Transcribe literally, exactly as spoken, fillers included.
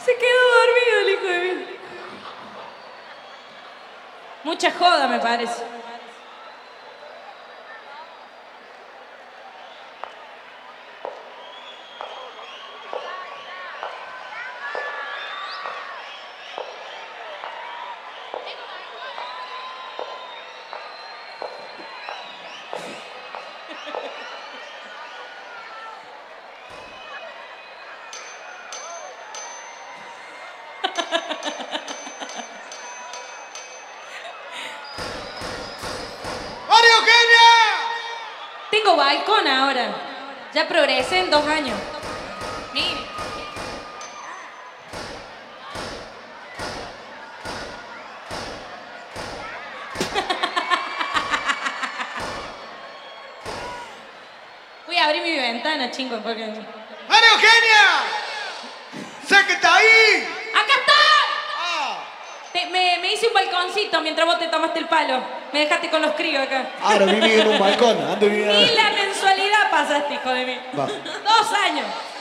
Se quedó dormido el hijo de mí. Mucha joda, me parece. ¡María Eugenia! Tengo balcón ahora. Ya progresé en dos años. Mire. Voy a abrir mi ventana, chingo, porque... ¡María Eugenia! ¡Sé que está ahí! ¡Acá está! Ah. Te- me, me hice un balconcito mientras vos te tomaste el palo. Me dejaste con los críos acá. Ahora viví en un balcón. Antes vivía... Ni la mensualidad pasaste, hijo de mí. Va. Dos años.